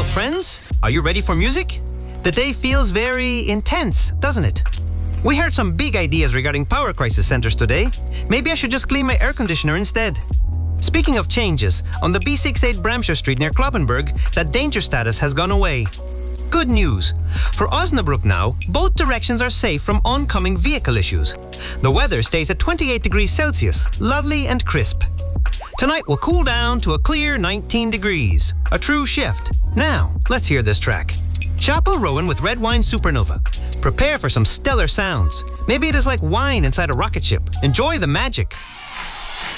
friends, are you ready for music? The day feels very intense, doesn't it? We heard some big ideas regarding power crisis centers today. Maybe I should just clean my air conditioner instead. Speaking of changes, on the B68 Bramshire Street near Kloppenburg, that danger status has gone away. Good news! For Osnabrück now, both directions are safe from oncoming vehicle issues. The weather stays at 28 degrees Celsius, lovely and crisp. Tonight will cool down to a clear 19 degrees. A true shift. Now, let's hear this track. Chapel Rowan with Red Wine Supernova. Prepare for some stellar sounds. Maybe it is like wine inside a rocket ship. Enjoy the magic.